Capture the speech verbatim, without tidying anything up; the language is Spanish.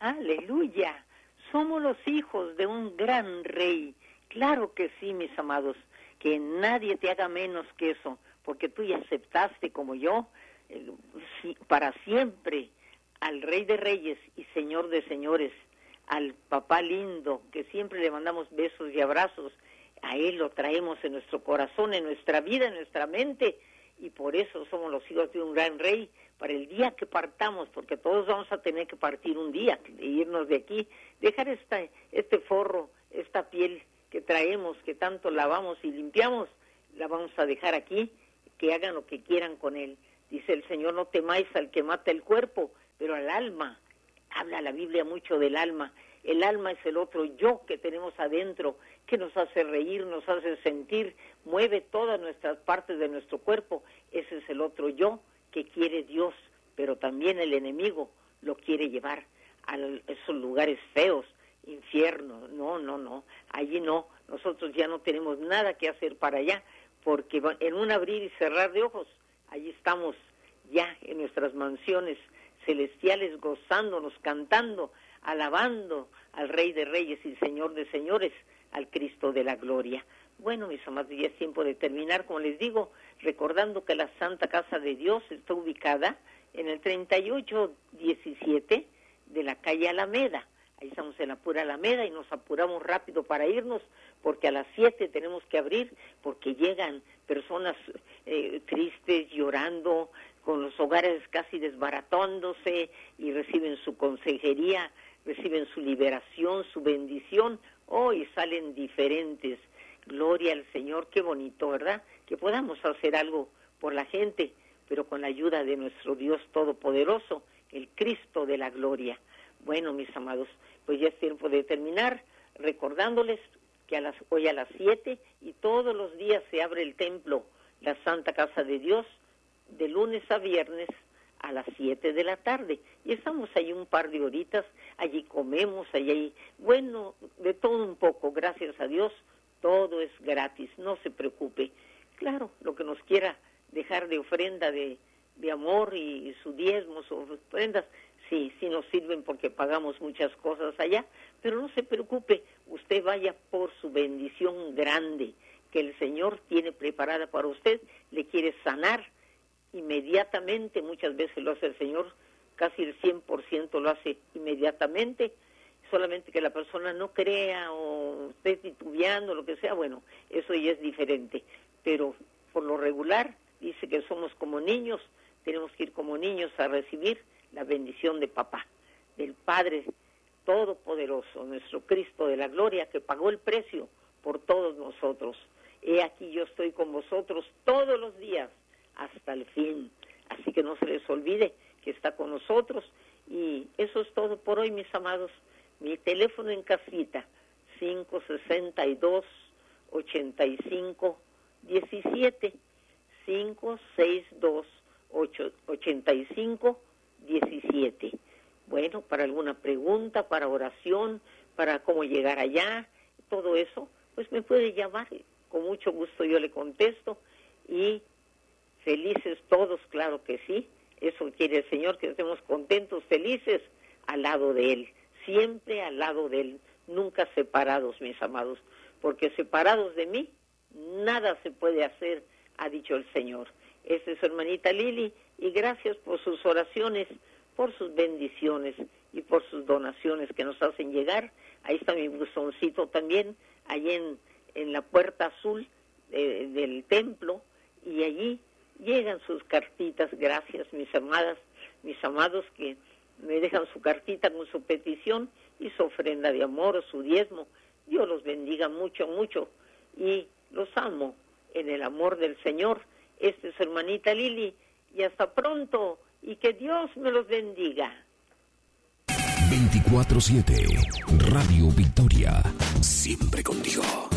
Aleluya. Somos los hijos de un gran rey. Claro que sí, mis amados. Que nadie te haga menos que eso, porque tú ya aceptaste como yo, eh, para siempre, al Rey de Reyes y Señor de Señores, al Papá lindo, que siempre le mandamos besos y abrazos. A Él lo traemos en nuestro corazón, en nuestra vida, en nuestra mente, y por eso somos los hijos de un gran Rey, para el día que partamos, porque todos vamos a tener que partir un día, e irnos de aquí, dejar esta, este forro, esta piel que traemos, que tanto lavamos y limpiamos, la vamos a dejar aquí, que hagan lo que quieran con él. Dice el Señor, no temáis al que mata el cuerpo, pero al alma. Habla la Biblia mucho del alma. El alma es el otro yo que tenemos adentro, que nos hace reír, nos hace sentir, mueve todas nuestras partes de nuestro cuerpo. Ese es el otro yo que quiere Dios, pero también el enemigo lo quiere llevar a esos lugares feos, infierno. No, no, no, allí no, nosotros ya no tenemos nada que hacer para allá, porque en un abrir y cerrar de ojos, allí estamos ya en nuestras mansiones celestiales, gozándonos, cantando, alabando al Rey de Reyes y Señor de Señores, al Cristo de la Gloria. Bueno, mis amados, ya es tiempo de terminar, como les digo, recordando que la Santa Casa de Dios está ubicada en el treinta y ocho diecisiete de la calle Alameda. Ahí estamos en la pura Alameda y nos apuramos rápido para irnos, porque a las siete tenemos que abrir, porque llegan personas eh, tristes, llorando, con los hogares casi desbaratándose, y reciben su consejería, reciben su liberación, su bendición. Hoy salen diferentes. Gloria al Señor, qué bonito, ¿verdad? Que podamos hacer algo por la gente, pero con la ayuda de nuestro Dios Todopoderoso, el Cristo de la Gloria. Bueno, mis amados, pues ya es tiempo de terminar, recordándoles que a las, hoy a las siete y todos los días se abre el templo, la Santa Casa de Dios, de lunes a viernes a las siete de la tarde. Y estamos ahí un par de horitas, allí comemos, allí, bueno, de todo un poco, gracias a Dios, todo es gratis, no se preocupe. Claro, lo que nos quiera dejar de ofrenda de, de amor y, y su diezmo, sus ofrendas, sí, sí nos sirven porque pagamos muchas cosas allá, pero no se preocupe, usted vaya por su bendición grande que el Señor tiene preparada para usted, le quiere sanar inmediatamente, muchas veces lo hace el Señor, casi el cien por ciento lo hace inmediatamente, solamente que la persona no crea o esté titubeando, lo que sea, bueno, eso ya es diferente, pero por lo regular dice que somos como niños, tenemos que ir como niños a recibir la bendición de papá, del Padre Todopoderoso, nuestro Cristo de la Gloria, que pagó el precio por todos nosotros. He aquí yo estoy con vosotros todos los días hasta el fin, así que no se les olvide que está con nosotros, y eso es todo por hoy, mis amados. Mi teléfono en casita, cinco sesenta y dos, ochenta y cinco, diecisiete, cinco seis dos, ochenta y cinco, diecisiete. Bueno, para alguna pregunta, para oración, para cómo llegar allá, todo eso, pues me puede llamar, con mucho gusto yo le contesto, y felices todos, claro que sí, eso quiere el Señor, que estemos contentos, felices, al lado de Él, siempre al lado de Él, nunca separados, mis amados, porque separados de mí, nada se puede hacer, ha dicho el Señor. Esta es su hermanita Lili, y gracias por sus oraciones, por sus bendiciones y por sus donaciones que nos hacen llegar. Ahí está mi buzoncito también, allí en, en la puerta azul eh, del templo, y allí llegan sus cartitas. Gracias, mis amadas, mis amados, que me dejan su cartita con su petición y su ofrenda de amor o su diezmo. Dios los bendiga mucho, mucho, y los amo en el amor del Señor. Esta es su hermanita Lili, y hasta pronto, y que Dios me los bendiga. veinticuatro siete Radio Victoria, siempre contigo.